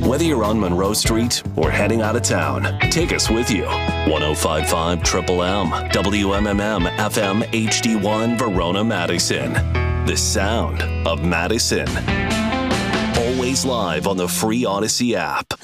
Whether you're on Monroe Street or heading out of town, take us with you. 105.5 Triple M, WMMM FM HD1 Verona, Madison. The sound of Madison. Always live on the free Odyssey app.